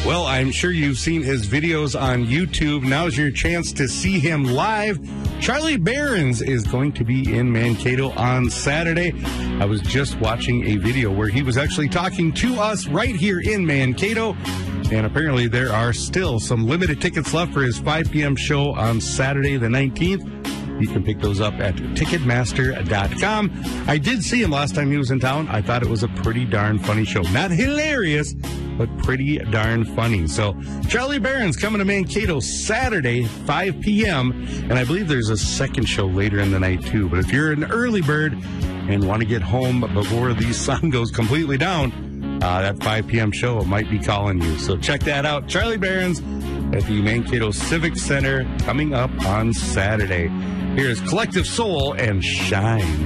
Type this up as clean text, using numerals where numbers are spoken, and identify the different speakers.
Speaker 1: Well, I'm sure you've seen his videos on YouTube. Now's your chance to see him live. Charlie Berens is going to be in Mankato on Saturday. I was just watching a video where he was actually talking to us right here in Mankato. And apparently there are still some limited tickets left for his 5 p.m. show on Saturday the 19th. You can pick those up at Ticketmaster.com. I did see him last time he was in town. I thought it was a pretty darn funny show. Not hilarious, but pretty darn funny. So Charlie Berens coming to Mankato Saturday, 5 p.m. And I believe there's a second show later in the night, too. But if you're an early bird and want to get home before the sun goes completely down, that 5 p.m. show might be calling you. So check that out. Charlie Berens at the Mankato Civic Center coming up on Saturday. Here's Collective Soul and Shine.